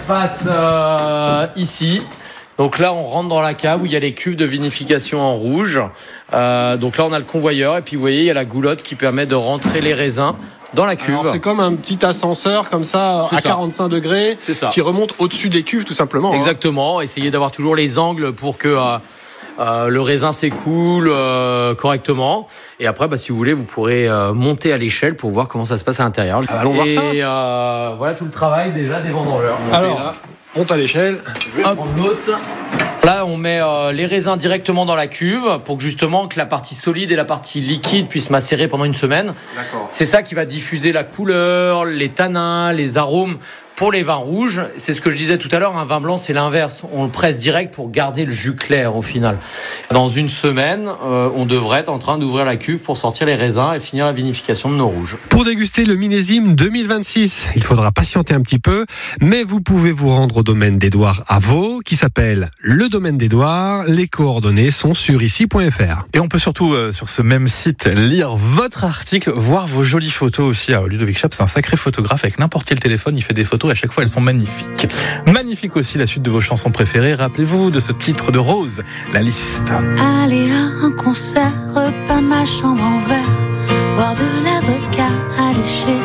passe ici. Donc là, on rentre dans la cave où il y a les cuves de vinification en rouge. Donc là, on a le convoyeur et puis vous voyez, il y a la goulotte qui permet de rentrer les raisins dans la cuve. Alors, c'est comme un petit ascenseur comme ça, C'est à ça. 45 degrés qui remonte au-dessus des cuves tout simplement. Exactement. Essayez d'avoir toujours les angles pour que le raisin s'écoule correctement. Et après, si vous voulez, vous pourrez monter à l'échelle pour voir comment ça se passe à l'intérieur. Allons voir ça. Et voilà tout le travail déjà des vendangeurs. Alors, monte à l'échelle. Je vais prendre l'autre. Là, on met les raisins directement dans la cuve pour que justement que la partie solide et la partie liquide puissent macérer pendant une semaine. D'accord. C'est ça qui va diffuser la couleur, les tanins, les arômes. Pour les vins rouges, c'est ce que je disais tout à l'heure, un vin blanc, c'est l'inverse. On le presse direct pour garder le jus clair au final. Dans une semaine, on devrait être en train d'ouvrir la cuve pour sortir les raisins et finir la vinification de nos rouges. Pour déguster le millésime 2026, il faudra patienter un petit peu, mais vous pouvez vous rendre au domaine d'Édouard à Vaud, qui s'appelle le domaine d'Édouard. Les coordonnées sont sur ici.fr. Et on peut surtout, sur ce même site, lire votre article, voir vos jolies photos aussi. Ludovic Schaap, c'est un sacré photographe avec n'importe quel téléphone, il fait des photos et à chaque fois elles sont magnifiques. Magnifique aussi la suite de vos chansons préférées. Rappelez-vous de ce titre de Rose, La Liste. Aller à un concert, repeindre ma chambre en vert, boire de la vodka à lécher.